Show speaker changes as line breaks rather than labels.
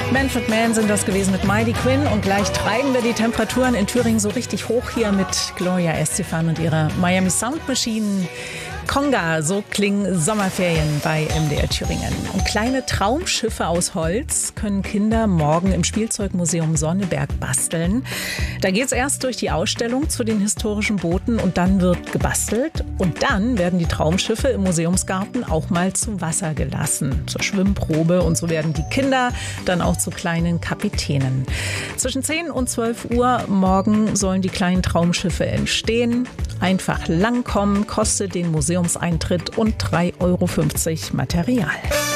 Manfred Mann sind das gewesen mit Miley Quinn und gleich treiben wir die Temperaturen in Thüringen so richtig hoch hier mit Gloria Estefan und ihrer Miami Sound Machine. Conga, so klingen Sommerferien bei MDR Thüringen. Und kleine Traumschiffe aus Holz können Kinder morgen im Spielzeugmuseum Sonneberg basteln. Da geht's erst durch die Ausstellung zu den historischen Booten und dann wird gebastelt. Und dann werden die Traumschiffe im Museumsgarten auch mal zu Wasser gelassen, zur Schwimmprobe. Und so werden die Kinder dann auch zu kleinen Kapitänen. Zwischen 10 und 12 Uhr morgen sollen die kleinen Traumschiffe entstehen. Einfach langkommen, kostet den Museumseintritt und 3,50 € Material.